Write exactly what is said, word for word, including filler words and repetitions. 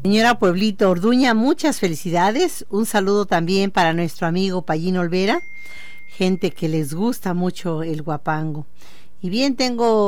Señora Pueblito Orduña, muchas felicidades. Un saludo también para nuestro amigo Payín Olvera, gente que les gusta mucho el guapango. Y bien, tengo